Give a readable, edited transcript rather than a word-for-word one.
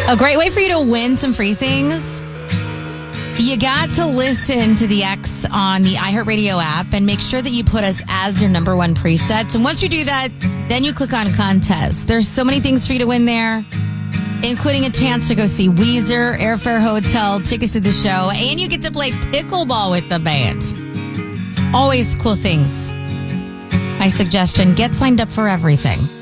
A great way for you to win some free things. You got to listen to the X on the iHeartRadio app and make sure that you put us as your number one presets. And once you do that, then you click on contest. There's so many things for you to win there, including a chance to go see Weezer, airfare, hotel, tickets to the show, and you get to play pickleball with the band. Always cool things. My suggestion, get signed up for everything.